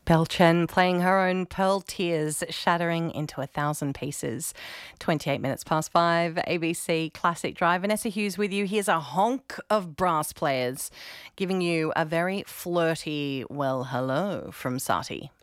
Belle Chen playing her own Pearl Tears, shattering into 1,000 pieces. 28 minutes past 5, ABC Classic Drive. Vanessa Hughes with you. Here's a honk of brass players giving you a very flirty, well, hello from Sati.